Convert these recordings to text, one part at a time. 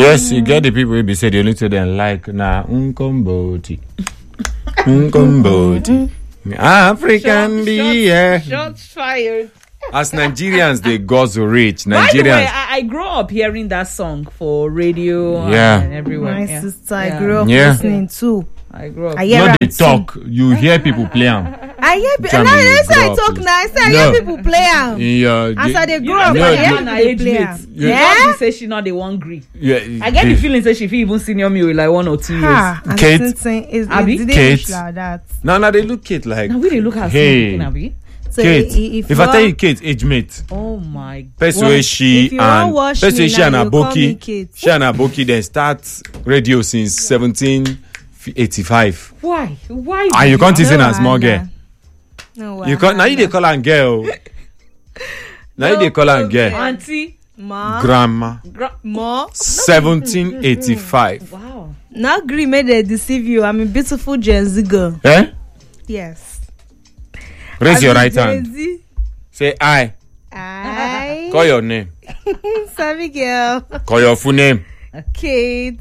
Yes, you get the people who be say the only thing they like na unkomboti. Unkomboti. African beer. Shots fired. As Nigerians, they guzzle rich. By the way, Nigerians. I grew up hearing that song for radio Yeah. and everywhere. My yeah. sister, I Yeah. grew up Yeah. listening too. I grew up. I hear No, am they sing. talk. You hear people play them. I hear Which one now you that's why grow I up talk with? now. I say I No. hear people play am. Yeah, As I dey grow know, up, no, I you- hear na people dey age play mate. am. You Yeah. know, say she not the one gree. yeah, I get the feeling say she fit even senior me with like 1 or 2 years. Ha, and Kate. Tintin is Abi? did they Kate. reach like that? Now they look it like. Now we dey look at Hey. something, Abi. So Kate. If I tell you Kate, age mate. Oh my Person God. where she if you wan and watch person me she now, and you call me Aboki, Kate. she and Aboki then start radio since 1785. Why? Why? And you can't No say as small girl. wahala. No You can't now you they call her girl. Now you they call her girl. Auntie. Ma, Grandma. ma. 1785. Wow. Not green made they deceive you. I'm a beautiful Gen Z girl. Eh? Yes. Raise your I'm a right Gen hand. Z. Say I. Call your name. Savvy girl. Call your full name. Kate.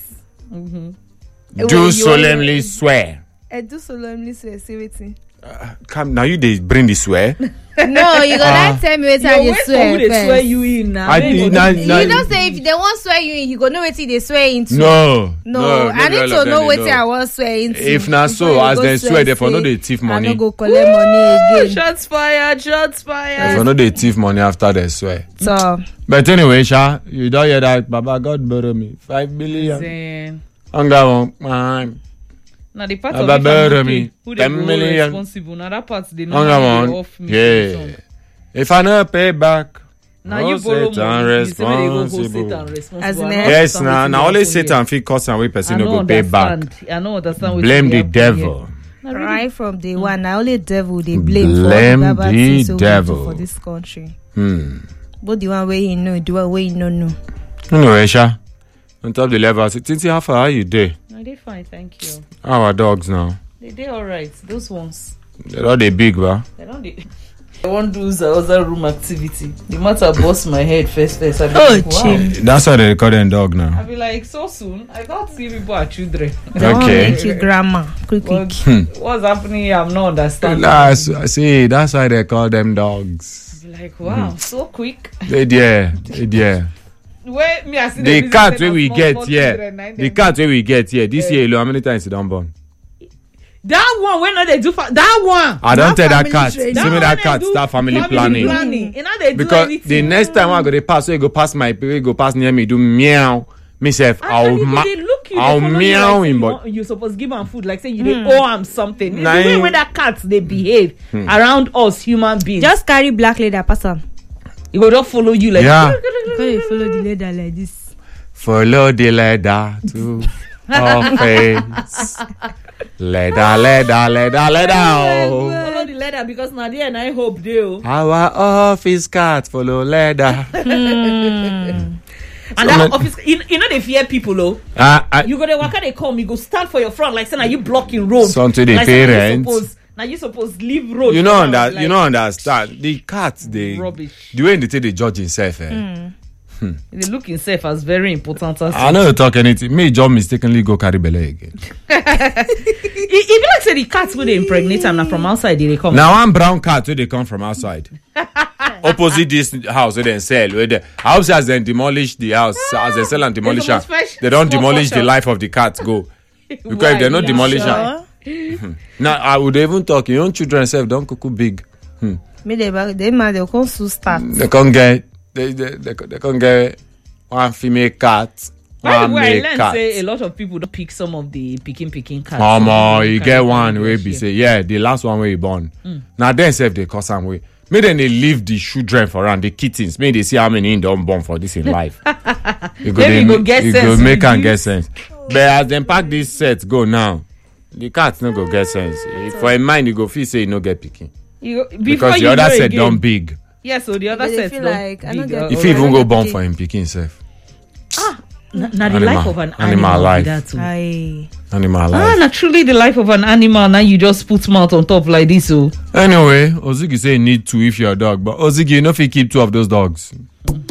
Do solemnly swear. I do solemnly swear. Say waiting. Come now you they bring the swear. No, you gotta tell me what I Wait dey for who swear they swear first. you in now. I Make did you- not. You don't say if they want swear you in, you go know wetin they swear into. No. No, I need to know wetin I want swear into. If na so, before you as go they swear, they for say, no dey thief I money. no go collect money again. Shots fired. Shots They fired. for no dey thief money after they swear. So But anyway, Sha, you don't hear that. Baba God borrow me 5 billion. Then, Hunger one man. now the part Baba of it borrow I'm me looking, who they 10 go million. responsible. Now that part they know Hunger how they one. off me. Yeah. If I no pay back, Now no you borrow Satan money. You say when they go hold responsible. Satan responsible. As in I no Yes, understand now wetin now dey only happen Satan here. fit cause and we I person no no go pay back. understand. I don't understand. wetin Blame dey the happen devil. here. Now, really, right from day one, now only devil they blame Blame for all the bad the things we do devil. for this country. But the one where you know, the one where you no know. Anyway, Sha, on top of the level, Titi, how far are you there? no, they fine. Thank you. How are dogs now? They all right. Those ones. They're all they big, ba? They don't. I want to do the other room activity. The matter bust my head first. I be Oh, like, wow. chim. That's why they call them dog I now. be like, so soon? I thought see people are children. They want Okay. make you grandma quick. But what's happening here? I'm not understanding. See, that's why they call them dogs. I be like, wow, so quick. They there. Where me I see The them cat visiting where we small, get small here, children, na the them- cat where we get here, this year, how many times you don't born? That one, when they do that one. I don't tell that family cat. training. See me one that they cat do start family planning. You know they do Because anything. the next time I go to pass, so you go past my people, you go past near me, do meow. Myself, And I'll if they look you, they I'll follow you meow like say him, you but want- you supposed give am food like say you dey owe am something. The Nah, way him- when that cat they behave around us human beings, Just carry black leather pass on. it will just follow you like Yeah. You follow the leather like this. follow the ladder to office. Ladder. Oh. follow the leather because now there and I hope they oh. Our office cat follow ladder. And that office, you know they fear people oh. You go there waka they come, you go stand for your front like say now you blocking road. Something they Like say parents. now you suppose leave road. You know for that like you know understand the cat they rubbish. the way they take the judge himself. They look himself as very important. As I know you talk anything. Me John mistakenly go carry belly again. It be like say the cats when they impregnate them now from outside they come. Now one brown cat where they come from outside. Opposite this house where they sell. Where the house as they demolish the house, as they sell and demolish There's am, a special they don't small demolish the portion. life of the cat go. Because Why? if they not Yeah, demolish sure. am. Now I would even talk. Your own children self don't cuckoo big. Me they man they come to start. They can't get they can't get one female cat. By One the way, I male learned cat. say a lot of people don't pick some of the picking cats. You get one where be say the last one where you born. Now then self they cause some way. May then they leave the children for around the kittens. May they see how many in don't born for this in life. You Maybe go get sense make and reduce. get sense. But as them pack this set go now, the cats no go get sense. For a mind you go feel say you no get picking. Because the other set don't big. Yeah, so the other But they set feel don't like, I don't big. get- If Oh, you even I go get born picking. for him picking self. Now the Animal- life of an animal animal. life. Be that too. Aye. Animal life. Not truly the life of an animal. Now you just put mouth on top like this. Oh, Anyway, Ozigi say you need two if you're a dog, but Ozigi, you know if you keep two of those dogs.